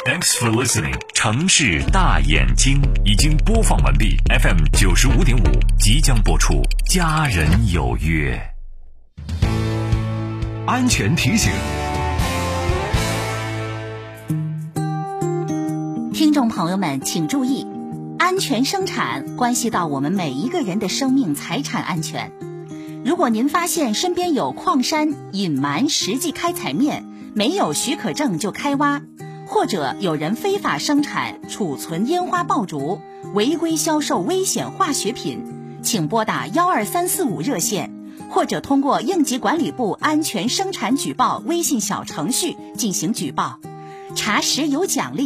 Thanks for listening。城市大眼睛已经播放完毕 ，FM 95.5即将播出。家人有约。安全提醒。 听众朋友们请注意，安全生产关系到我们每一个人的生命财产安全。如果您发现身边有矿山隐瞒实际开采面，没有许可证就开挖，或者有人非法生产、储存烟花爆竹，违规销售危险化学品，请拨打12345热线，或者通过应急管理部安全生产举报微信小程序进行举报，查实有奖励。